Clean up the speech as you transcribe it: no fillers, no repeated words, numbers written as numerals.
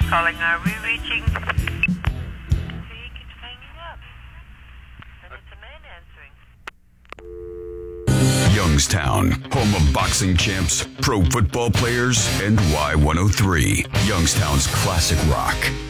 Calling, are we reaching? He keeps hanging up. And it's a man answering. Youngstown, home of boxing champs, pro football players, and Y103. Youngstown's classic rock.